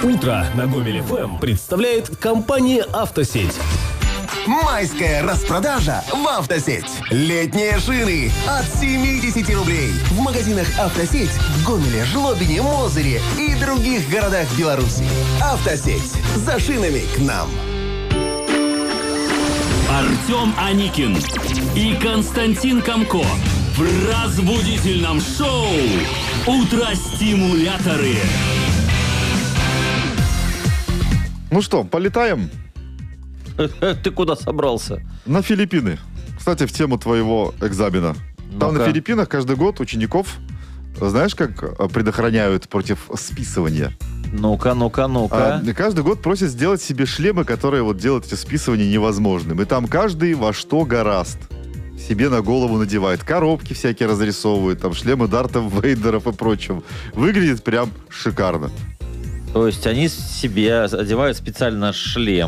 Утро на Гомель ФМ представляет компания «Автосеть». Майская распродажа в «Автосеть». Летние шины от 70 рублей. В магазинах «Автосеть» в Гомеле, Жлобине, Мозыре и других городах Беларуси. «Автосеть». За шинами к нам. Артем Аникин и Константин Комко в разбудительном шоу «Утро-стимуляторы». Ну что, полетаем? Ты куда собрался? На Филиппины. Кстати, в тему твоего экзамена. Там на Филиппинах каждый год учеников, знаешь, как предохраняют против списывания? Ну-ка. Каждый год просят сделать себе шлемы, которые вот делают эти списывания невозможным. И там каждый во что гораст себе на голову надевает. Коробки всякие разрисовывают, там шлемы Дартов, Вейдеров и прочего. Выглядит прям шикарно. То есть они себе одевают специально шлем.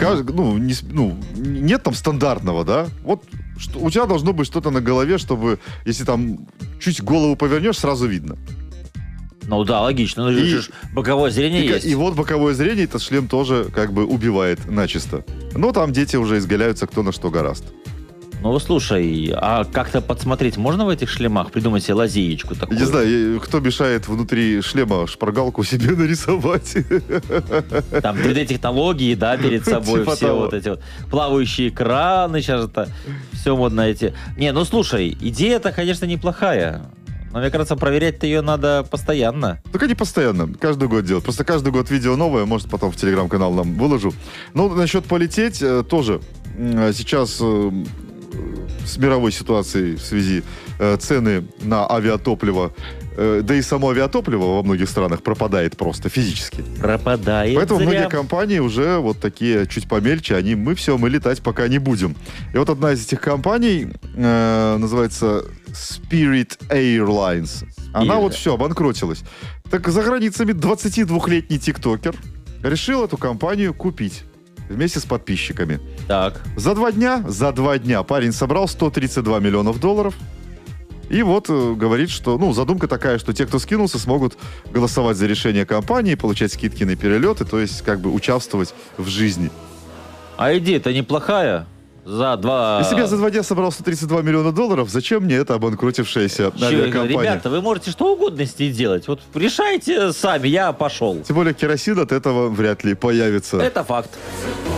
Нет там стандартного, да? Вот у тебя должно быть что-то на голове, чтобы, если там чуть голову повернешь, сразу видно. Ну да, логично. Боковое зрение есть. И вот боковое зрение этот шлем тоже как бы убивает начисто. Но там дети уже изгаляются кто на что гораст. Ну, слушай, а как-то подсмотреть можно в этих шлемах? Придумать себе лазеечку такую? Не знаю, кто мешает внутри шлема шпаргалку себе нарисовать. Там 3D-технологии, да, перед собой. Типа все того. вот эти вот плавающие экраны, сейчас это все модно эти. Не, ну слушай, идея-то, конечно, неплохая. Но, мне кажется, проверять-то ее надо постоянно. Только не постоянно, каждый год делать. Просто каждый год видео новое, может, потом в телеграм-канал нам выложу. Ну, насчет полететь тоже. Сейчас с мировой ситуацией в связи цены на авиатопливо, да и само авиатопливо во многих странах пропадает просто физически. Пропадает. Поэтому зря. многие компании уже вот такие чуть помельче, мы летать пока не будем. И вот одна из этих компаний называется Spirit Airlines. Она вот все, обанкротилась. Так за границами 22-летний тиктокер решил эту компанию купить вместе с подписчиками. Так. За два дня парень собрал $132 миллиона. И вот говорит, что, задумка такая, что те, кто скинулся, смогут голосовать за решение компании, получать скидки на перелеты, то есть как бы участвовать в жизни. А идея-то неплохая. Если я за 2 дня собрал $132 миллиона, зачем мне эта обанкротившаяся авиакомпания? Ребята, вы можете что угодно с ней делать. Вот решайте сами, я пошел. Тем более керосин от этого вряд ли появится. Это факт.